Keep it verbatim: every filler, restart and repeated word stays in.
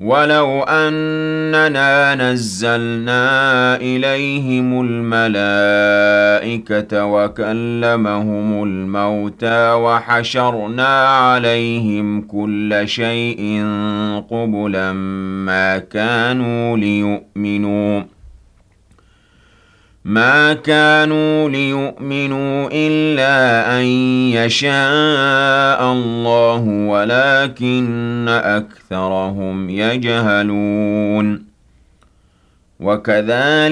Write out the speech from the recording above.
وَلَوْ أَنَّنَا نَزَّلْنَا إِلَيْهِمُ الْمَلَائِكَةَ وَكَلَّمَهُمُ الْمَوْتَىٰ وَحَشَرْنَا عَلَيْهِمْ كُلَّ شَيْءٍ قُبُلًا مَّا كَانُوا لِيُؤْمِنُوا مَا كَانُوا لِيُؤْمِنُوا إِلَّا أَن يَشَاءَ اللَّهُ وَلَٰكِنَّ أَكْثَرَهُمْ يَجْهَلُونَ وَكَذَٰلِكَ